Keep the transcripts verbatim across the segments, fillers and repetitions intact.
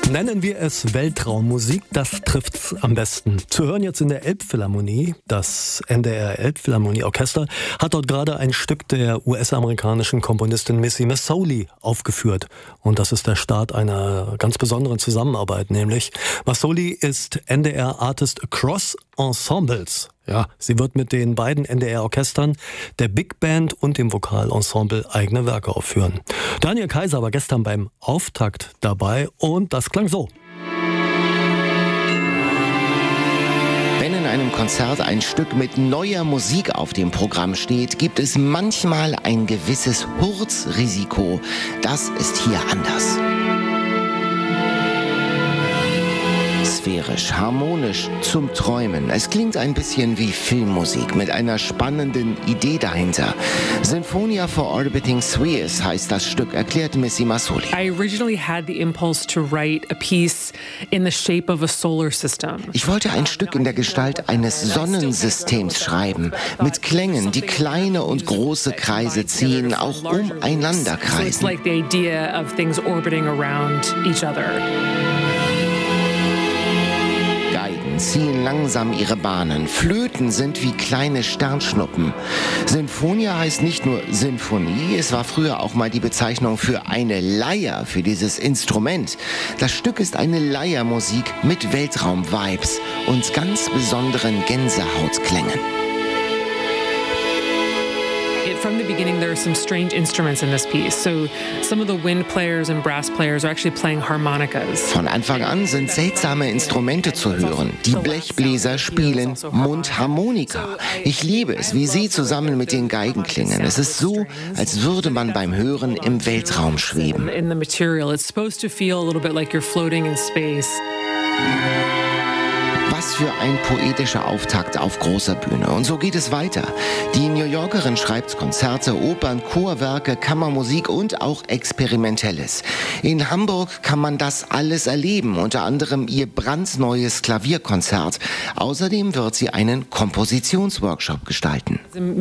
Nennen wir es Weltraummusik, das trifft's am besten. Zu hören jetzt in der Elbphilharmonie. Das N D R Elbphilharmonieorchester hat dort gerade ein Stück der U S-amerikanischen Komponistin Missy Massoli aufgeführt. Und das ist der Start einer ganz besonderen Zusammenarbeit, nämlich Massoli ist N D R Artist Across Ensembles. Ja, sie wird mit den beiden N D R-Orchestern, der Big Band und dem Vokalensemble eigene Werke aufführen. Daniel Kaiser war gestern beim Auftakt dabei und das klang so. Wenn in einem Konzert ein Stück mit neuer Musik auf dem Programm steht, gibt es manchmal ein gewisses Hurzrisiko. Das ist hier anders. Sphärisch, harmonisch, zum Träumen. Es klingt ein bisschen wie Filmmusik mit einer spannenden Idee dahinter. Sinfonia for Orbiting Spheres heißt das Stück, erklärt Missy Massoli. I originally had the impulse to write a piece in the shape of a solar system. Ich wollte ein Stück in der Gestalt eines Sonnensystems schreiben, mit Klängen, die kleine und große Kreise ziehen, auch umeinander kreisen. So it's like the idea of things orbiting around each other. Ziehen langsam ihre Bahnen. Flöten sind wie kleine Sternschnuppen. Sinfonia heißt nicht nur Sinfonie, es war früher auch mal die Bezeichnung für eine Leier, für dieses Instrument. Das Stück ist eine Leiermusik mit Weltraum-Vibes und ganz besonderen Gänsehautklängen. From the beginning, there are some strange instruments in this piece. So some of the wind players and brass players are actually playing harmonicas. Von Anfang an sind seltsame Instrumente zu hören. Die Blechbläser spielen Mundharmonika. Ich liebe es, wie sie zusammen mit den Geigen klingen. Es ist so, als würde man beim Hören im Weltraum schweben. In the material, it's supposed to feel a little bit like you're floating in space. Was für ein poetischer Auftakt auf großer Bühne. Und so geht es weiter. Die New Yorkerin schreibt Konzerte, Opern, Chorwerke, Kammermusik und auch Experimentelles. In Hamburg kann man das alles erleben, unter anderem ihr brandneues Klavierkonzert. Außerdem wird sie einen Kompositionsworkshop gestalten.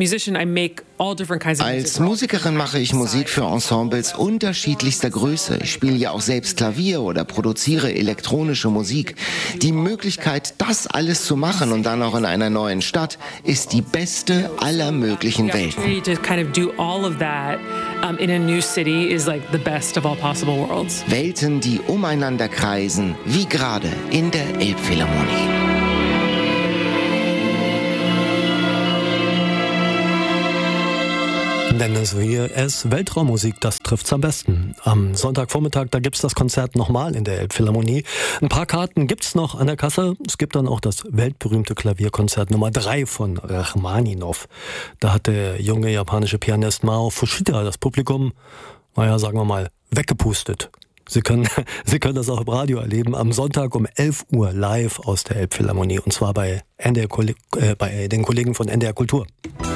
Als Musikerin mache ich Musik für Ensembles unterschiedlichster Größe. Ich spiele ja auch selbst Klavier oder produziere elektronische Musik. Die Möglichkeit, das alles zu machen und dann auch in einer neuen Stadt, ist die beste aller möglichen Welten. Welten, die umeinander kreisen, wie gerade in der Elbphilharmonie. Nennen wir es Weltraummusik, das trifft's am besten. Am Sonntagvormittag, da gibt's das Konzert nochmal in der Elbphilharmonie. Ein paar Karten gibt's noch an der Kasse. Es gibt dann auch das weltberühmte Klavierkonzert Nummer drei von Rachmaninow. Da hat der junge japanische Pianist Mao Fushida das Publikum, naja, sagen wir mal, weggepustet. Sie können, Sie können das auch im Radio erleben, am Sonntag um elf Uhr live aus der Elbphilharmonie, und zwar bei, N D R, äh, bei den Kollegen von N D R Kultur.